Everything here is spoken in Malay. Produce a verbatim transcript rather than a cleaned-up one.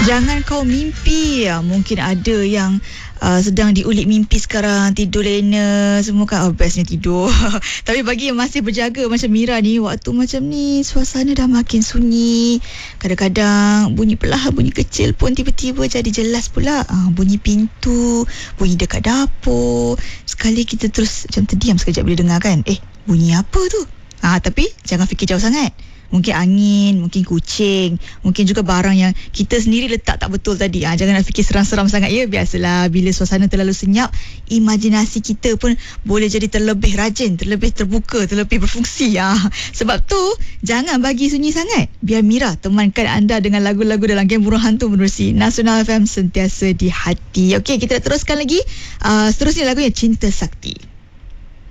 Jangan kau mimpi. Ya, mungkin ada yang uh, sedang diulik mimpi sekarang, tidur lena, semua kan, oh, bestnya tidur. Tapi bagi yang masih berjaga macam Mira ni, waktu macam ni suasana dah makin sunyi. Kadang-kadang bunyi perlahan, bunyi kecil pun tiba-tiba jadi jelas pula. uh, Bunyi pintu, bunyi dekat dapur. Sekali kita terus macam terdiam sekejap bila dengar kan, eh, bunyi apa tu? Ah, tapi jangan fikir jauh sangat. Mungkin angin, mungkin kucing, mungkin juga barang yang kita sendiri letak tak betul tadi. Ah, jangan nak fikir seram-seram sangat ya. Biasalah, bila suasana terlalu senyap, imajinasi kita pun boleh jadi terlebih rajin, terlebih terbuka, terlebih berfungsi. Ah, sebab tu jangan bagi sunyi sangat. Biar Mira temankan anda dengan lagu-lagu dalam Game Burung Hantu menerusi Nasional F M, sentiasa di hati. Okey, kita teruskan lagi. Uh, seterusnya lagunya Cinta Sakti.